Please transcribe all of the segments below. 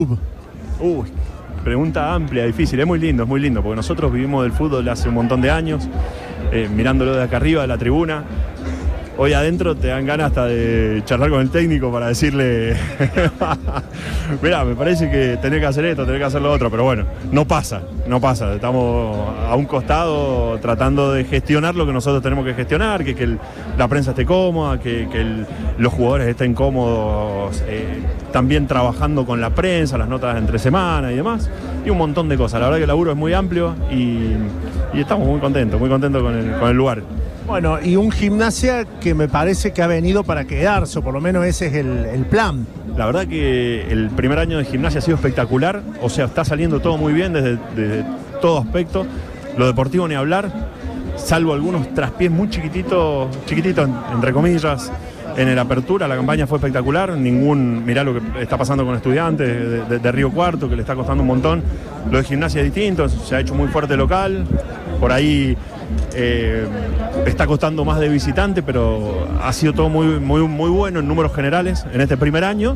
Uy, pregunta amplia, difícil, es muy lindo, porque nosotros vivimos del fútbol hace un montón de años, mirándolo de acá arriba, de la tribuna. Hoy adentro te dan ganas hasta de charlar con el técnico para decirle, mirá, me parece que tenés que hacer esto, tenés que hacer lo otro, pero bueno, no pasa, estamos a un costado tratando de gestionar lo que nosotros tenemos que gestionar, que la prensa esté cómoda, que los jugadores estén cómodos, también trabajando con la prensa, las notas entre semana y demás, y un montón de cosas. La verdad que el laburo es muy amplio y estamos muy contentos con el lugar. Bueno, y un Gimnasia que me parece que ha venido para quedarse, o por lo menos ese es el plan. La verdad que el primer año de Gimnasia ha sido espectacular, o sea, está saliendo todo muy bien desde todo aspecto. Lo deportivo ni hablar, salvo algunos traspiés muy chiquititos, entre comillas. En el apertura la campaña fue espectacular, mirá lo que está pasando con Estudiantes de Río Cuarto, que le está costando un montón. Lo de Gimnasia es distinto, se ha hecho muy fuerte local, por ahí está costando más de visitante, pero ha sido todo muy bueno en números generales en este primer año.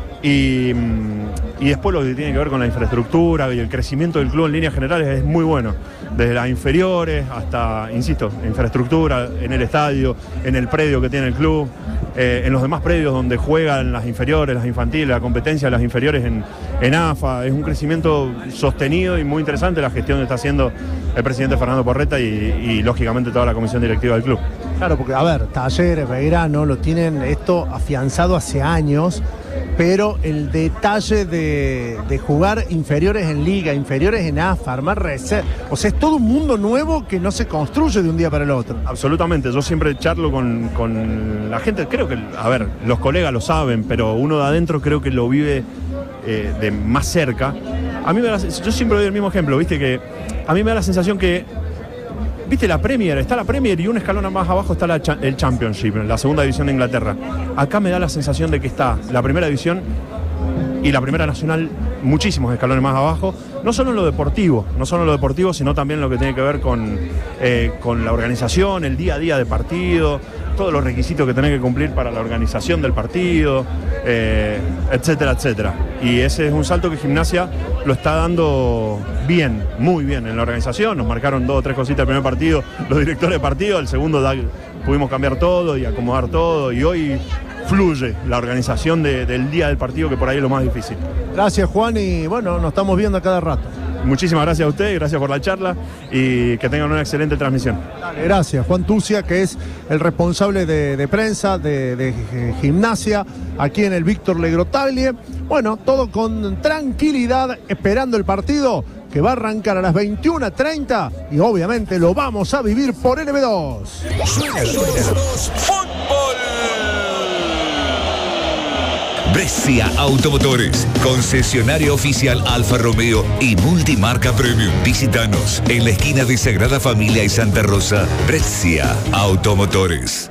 Y después lo que tiene que ver con la infraestructura y el crecimiento del club en líneas generales es muy bueno. Desde las inferiores hasta, insisto, infraestructura, en el estadio, en el predio que tiene el club, en los demás predios donde juegan las inferiores, las infantiles, la competencia de las inferiores en AFA. Es un crecimiento sostenido y muy interesante la gestión que está haciendo el presidente Fernando Porretta y lógicamente toda la comisión directiva del club. Claro, porque a ver, Talleres, Belgrano, lo tienen esto afianzado hace años, pero el detalle de jugar inferiores en Liga, inferiores en AFA, armar reserva, o sea, es todo un mundo nuevo que no se construye de un día para el otro. Absolutamente, yo siempre charlo con la gente, creo que, a ver, los colegas lo saben, pero uno de adentro creo que lo vive de más cerca. A mí yo siempre doy el mismo ejemplo, viste, que a mí me da la sensación que, viste, está la Premier y un escalón más abajo está el Championship, la segunda división de Inglaterra. Acá me da la sensación de que está la primera división y la primera nacional muchísimos escalones más abajo, no solo en lo deportivo, sino también en lo que tiene que ver con la organización, el día a día de partido, todos los requisitos que tenés que cumplir para la organización del partido, etcétera, etcétera. Y ese es un salto que Gimnasia lo está dando bien, muy bien en la organización. Nos marcaron 2 o 3 cositas el primer partido, los directores de partido, el segundo pudimos cambiar todo y acomodar todo, y hoy fluye la organización del día del partido, que por ahí es lo más difícil. Gracias, Juan, y bueno, nos estamos viendo a cada rato. Muchísimas gracias a usted, gracias por la charla y que tengan una excelente transmisión. Dale, gracias. Juan Tucia, que es el responsable de prensa de Gimnasia aquí en el Víctor Legrotaglie. Bueno, todo con tranquilidad, esperando el partido que va a arrancar a las 21:30 y obviamente lo vamos a vivir por NB2. Suena fútbol. Brescia Automotores, concesionario oficial Alfa Romeo y multimarca Premium. Visítanos en la esquina de Sagrada Familia y Santa Rosa. Brescia Automotores.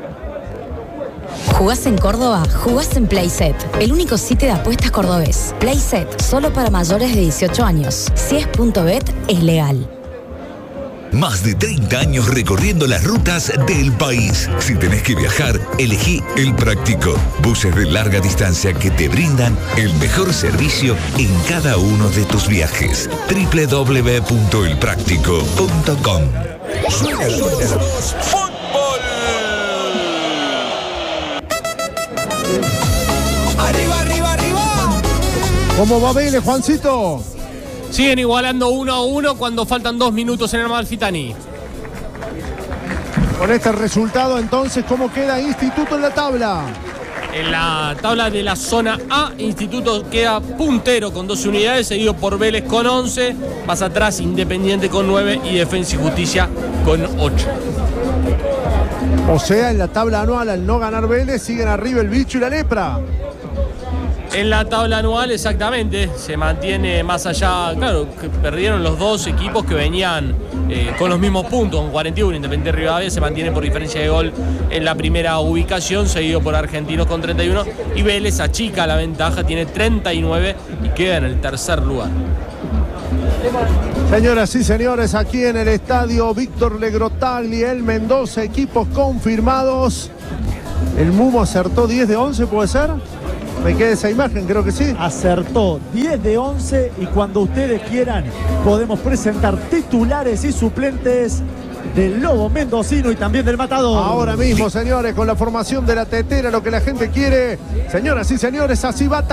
¿Jugás en Córdoba? Jugás en Playset, el único sitio de apuestas cordobés. Playset, solo para mayores de 18 años. Si es .bet, es legal. Más de 30 años recorriendo las rutas del país. Si tenés que viajar, elegí El Práctico. Buses de larga distancia que te brindan el mejor servicio en cada uno de tus viajes. www.elpractico.com. Suena fútbol. Arriba, arriba, arriba. ¿Cómo va Vélez, Juancito? Siguen igualando 1-1 cuando faltan 2 minutos en el Amalfitani. Con este resultado, entonces, ¿cómo queda Instituto en la tabla? En la tabla de la zona A, Instituto queda puntero con 12 unidades, seguido por Vélez con 11. Más atrás, Independiente con 9 y Defensa y Justicia con 8. O sea, en la tabla anual, al no ganar Vélez, siguen arriba el Bicho y la Lepra. En la tabla anual, exactamente, se mantiene más allá, claro, que perdieron los 2 equipos que venían con los mismos puntos, con 41, Independiente Rivadavia se mantiene por diferencia de gol en la primera ubicación, seguido por Argentinos con 31, y Vélez achica la ventaja, tiene 39 y queda en el tercer lugar. Señoras y señores, aquí en el estadio Víctor Legrotaglie, el Mendoza, equipos confirmados. El Mumo acertó 10 de 11, ¿puede ser? Me queda esa imagen, creo que sí. Acertó 10 de 11 y cuando ustedes quieran podemos presentar titulares y suplentes del Lobo Mendocino y también del Matador. Ahora mismo, señores, con la formación de la tetera, lo que la gente quiere. Señoras y señores, así va